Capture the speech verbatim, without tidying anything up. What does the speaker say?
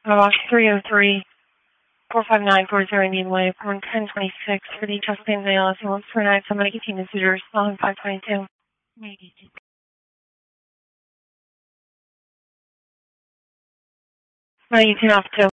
Box three oh three, four five nine four zero Indian Way, Porn ten twenty-six for the Justin Vale, he wants to tonight, somebody can the visitors, following five twenty-two. ninety-two off two.